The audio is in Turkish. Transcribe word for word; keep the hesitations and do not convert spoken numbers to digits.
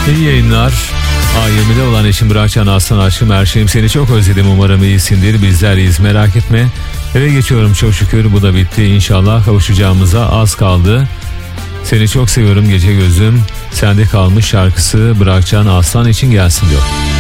İyi yayınlar. A yirmide olan eşim Burakcan Aslan aşkım her şeyim, seni çok özledim, umarım iyisindir, bizler iyiyiz, merak etme. Eve geçiyorum çok şükür, bu da bitti, İnşallah kavuşacağımıza az kaldı. Seni çok seviyorum gece gözüm, sende kalmış şarkısı Burakcan Aslan için gelsin diyor.